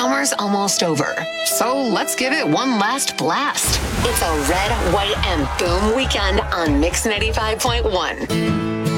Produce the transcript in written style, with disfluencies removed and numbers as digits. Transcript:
Summer's almost over, so let's give it one last blast. It's a red, white, and boom weekend on Mix 95.1.